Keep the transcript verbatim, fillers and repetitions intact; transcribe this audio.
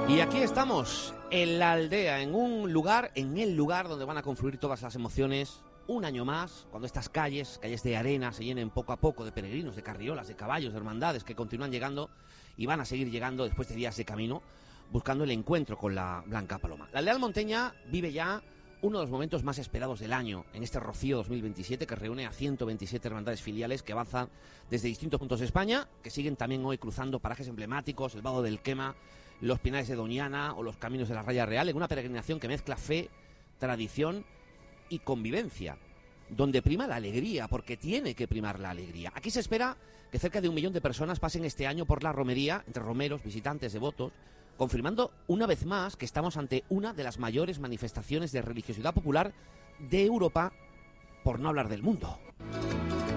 Y aquí estamos, en la aldea, en un lugar, en el lugar donde van a confluir todas las emociones. Un año más, cuando estas calles, calles de arena, se llenen poco a poco de peregrinos, de carriolas, de caballos, de hermandades que continúan llegando y van a seguir llegando después de días de camino, buscando el encuentro con la Blanca Paloma. La aldea almonteña vive ya uno de los momentos más esperados del año, en este Rocío dos mil veintisiete, que reúne a ciento veintisiete hermandades filiales que avanzan desde distintos puntos de España, que siguen también hoy cruzando parajes emblemáticos, el Vado del Quema, los Pinares de Doñana o los Caminos de la Raya Real, en una peregrinación que mezcla fe, tradición y convivencia, donde prima la alegría, porque tiene que primar la alegría. Aquí se espera que cerca de un millón de personas pasen este año por la romería, entre romeros, visitantes, devotos, confirmando una vez más que estamos ante una de las mayores manifestaciones de religiosidad popular de Europa, por no hablar del mundo.